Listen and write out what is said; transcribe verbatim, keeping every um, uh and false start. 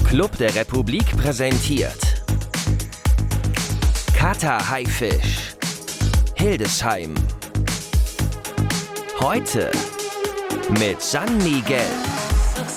Club der Republik präsentiert Kater Haifisch Hildesheim. Heute mit San Miguel.